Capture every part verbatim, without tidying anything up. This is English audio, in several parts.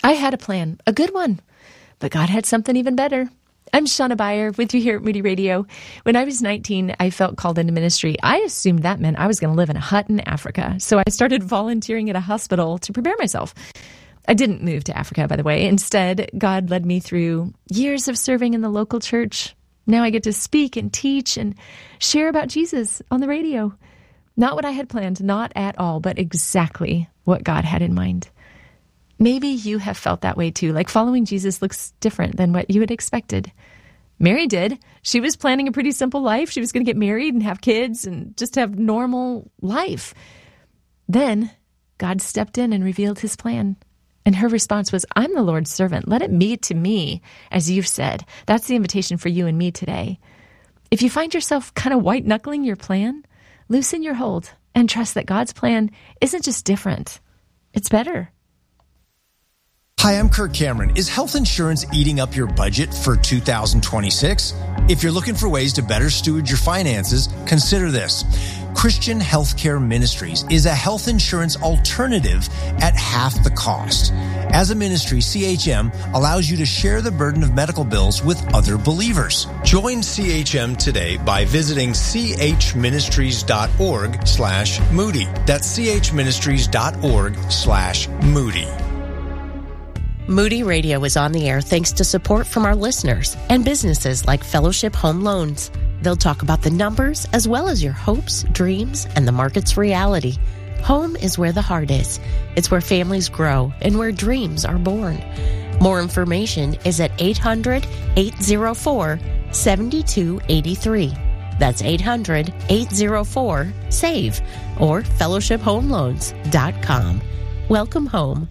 I had a plan, a good one, but God had something even better. I'm Shauna Beyer with you here at Moody Radio. When I was nineteen, I felt called into ministry. I assumed that meant I was going to live in a hut in Africa. So I started volunteering at a hospital to prepare myself. I didn't move to Africa, by the way. Instead, God led me through years of serving in the local church. Now I get to speak and teach and share about Jesus on the radio. Not what I had planned, not at all, but exactly what God had in mind. Maybe you have felt that way too, like following Jesus looks different than what you had expected. Mary did. She was planning a pretty simple life. She was going to get married and have kids and just have normal life. Then God stepped in and revealed his plan. And her response was, I'm the Lord's servant. Let it be to me, as you've said. That's the invitation for you and me today. If you find yourself kind of white-knuckling your plan, loosen your hold and trust that God's plan isn't just different. It's better. Hi, I'm Kirk Cameron. Is health insurance eating up your budget for two thousand twenty-six? If you're looking for ways to better steward your finances, consider this. Christian Healthcare Ministries is a health insurance alternative at half the cost. As a ministry, C H M allows you to share the burden of medical bills with other believers. Join C H M today by visiting chministries.org slash Moody. That's chministries.org slash Moody. Moody Radio is on the air thanks to support from our listeners and businesses like Fellowship Home Loans. They'll talk about the numbers as well as your hopes, dreams, and the market's reality. Home is where the heart is. It's where families grow and where dreams are born. More information is at eight hundred, eight oh four, seven two eight three. That's eight hundred, eight oh four, SAVE or fellowship home loans dot com. Welcome home.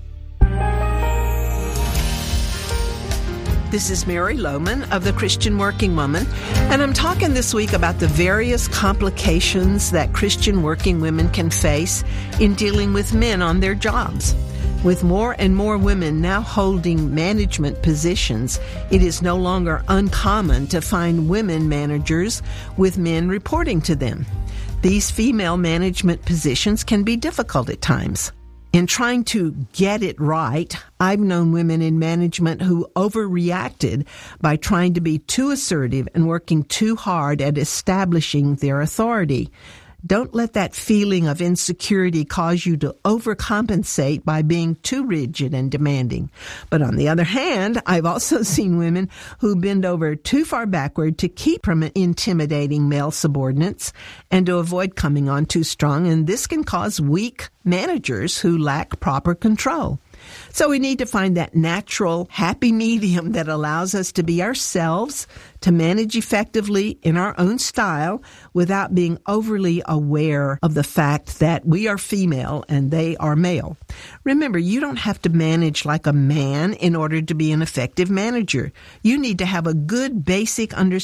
This is Mary Lohman of the Christian Working Woman, and I'm talking this week about the various complications that Christian working women can face in dealing with men on their jobs. With more and more women now holding management positions, it is no longer uncommon to find women managers with men reporting to them. These female management positions can be difficult at times. In trying to get it right, I've known women in management who overreacted by trying to be too assertive and working too hard at establishing their authority. Don't let that feeling of insecurity cause you to overcompensate by being too rigid and demanding. But on the other hand, I've also seen women who bend over too far backward to keep from intimidating male subordinates and to avoid coming on too strong, and this can cause weak managers who lack proper control. So we need to find that natural, happy medium that allows us to be ourselves, to manage effectively in our own style without being overly aware of the fact that we are female and they are male. Remember, you don't have to manage like a man in order to be an effective manager. You need to have a good basic understanding